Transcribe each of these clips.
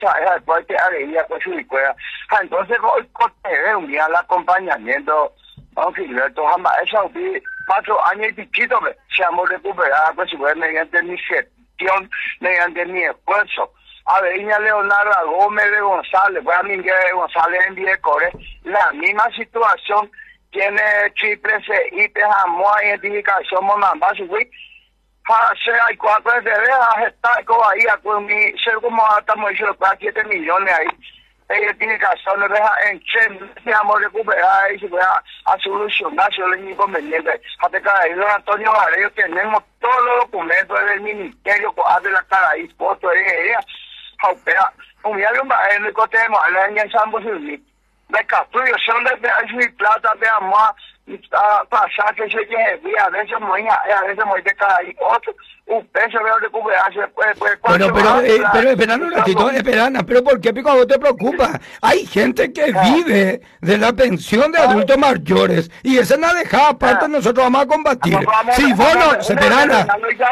después que alegría con su escuela. Entonces, hoy un día el acompañamiento, don Gilberto, jamás esa 4 años y piquito, se hemos recuperado, pues, mediante mi gestión, mediante mi esfuerzo. A Veña Leonardo Gómez de González, pues a Miguel de González en Viecore, la misma situación tiene triple CI, Tejamoa, identificación, Monambá, Subí. Se hay 4 de está como ahí, ser como estamos diciendo, 7 millones ahí. Identificación, en Chen, dejamos recuperar y se puede a solucionar los inconvenientes. Hasta que ahí, don Antonio Varello, tenemos todos los documentos del ministerio, de la cara ahí, fotos, opera un día en el cote de Mala en San Bosuni. De captura, son de plata, de amor, pasar que se que a veces muy de cada otro, un peso de recuperarse. Pero espera un ratito, Esperana, pero ¿por qué pico a vos te preocupa? Hay gente que vive de la pensión de adultos mayores y esa no dejada aparte, nosotros vamos a combatir. Si vos no, Esperana.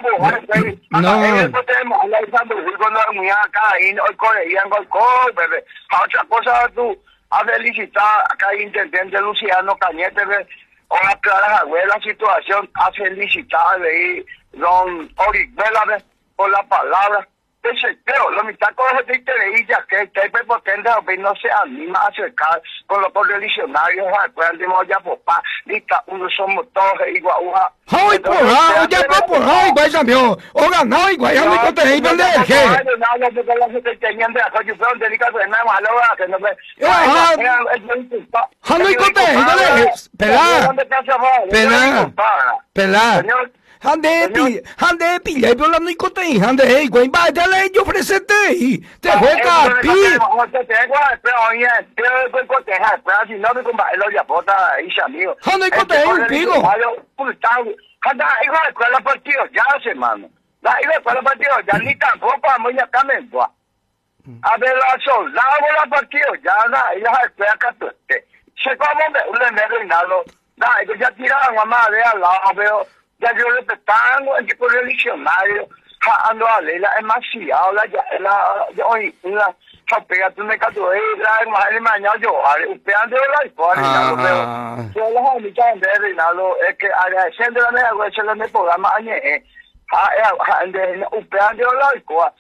Otra cosa tú a felicitar acá intendente Luciano Cañete a aclarar la situación, a felicitar de don Orihuela por la palabra. Pero la mitad con los de ya que está prepotente, no se anima a acercar con los correligionarios, acuérdense, ya papá, uno somos todos igual. ¡Ay, porra! ¡Ya porra! ¡Igual también! ¡Oiga, no! ¡Igual ya no contenéis donde dejé! ¡Pelá! Hande pilla y pero no icote hande igual va dale yo ofrecete te juega pi hande icote un pigo handa igual con la partido ya hermano la igual con la partido ya ni tampoco vamos ya cambiando a ver la sol la partido ya la ella es acá se como un merendado ya tiraron mamá de al lado veo ya yo respetando el tipo religionario, ando a leer la demasiado, la hoy, la chapea, tú me cato, la mañana yo, usted ande la historia, pero yo los amigos de Reinaldo, es que agradeciendo la negociación del programa, usted ande la historia,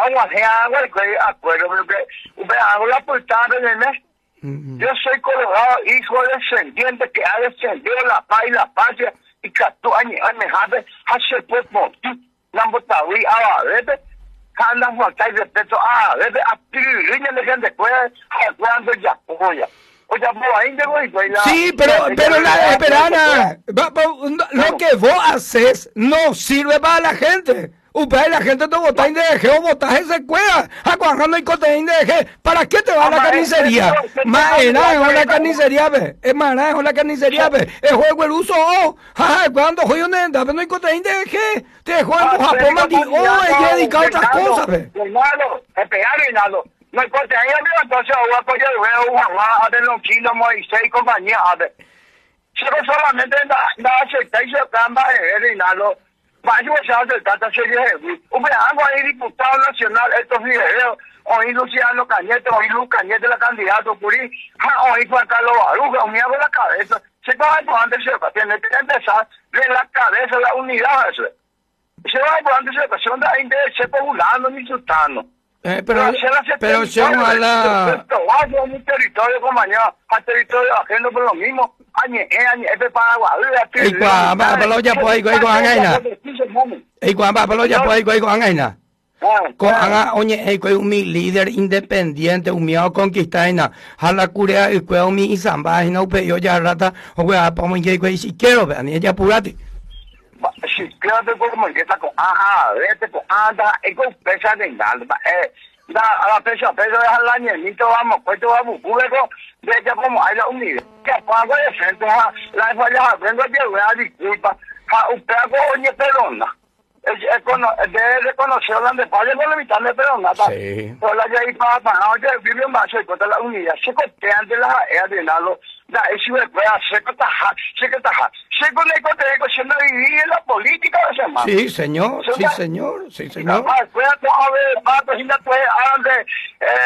acuerdo, porque usted hago la portada en el mes. Yo soy colorado, hijo descendiente que ha descendido la paz y la patria. Y que tú me haces hacer pues por ti lambo tawi a ver anda falta de respeto a ver a ti línea de gente pues cuando ya oye ahí de voy sí pero la Esperana lo que vos haces no sirve para la gente. La gente te vota y deje o votas esa cueva. A cuando hay cote y deje. ¿Para qué te va a la carnicería? Maena es una carnicería, ve. Es maena es una carnicería, ve. Es juego el uso. Cuando juego nenda, pero no hay cote y deje. Te juego en Japón, mandi. Es dedicado a otras cosas, ve. Hermano, Reinaldo. No hay cote ahí, entonces voy a apoyar a ver los kilos, Moisés y compañía, a ver. Si no solamente da aceptación, camba, Reinaldo. Yo se hace tanta serie de hago ahí diputado nacional estos videos hoy Luciano Cañete hoy Luz Cañete la candidato Purí hoy Juan Carlos Baruja me hago la cabeza se va por antes se tiene que empezar de la cabeza la unidad se va por antes se va a ir se populando ni insultando pero se va a la mi territorio compañero a territorio ajeno por lo mismo añe y cuando ya puede ir con Angaina y cuando ya puede ir con Angaina con Anga oye mi líder independiente un mío conquistaina a la curia y cuando mi isamba y no yo ya rata o voy como que si quiero ver ni ella apurate si quiero como que está con vete con anda y con pesa de nada a la peso dejar la niñito vamos luego de ella como hay la unidad que pago de frente la falla vengo de disculpa usted oye perdona de reconocer donde pague no le evitan de perdona pero la ya ahí para oye vive en base y contra la unidad se costean de la de nada eso puede hacer que taja. Se con el cote de cocina vivir en la política, hermano. Sí, señor, sí, señor, sí, señor. Puede haber,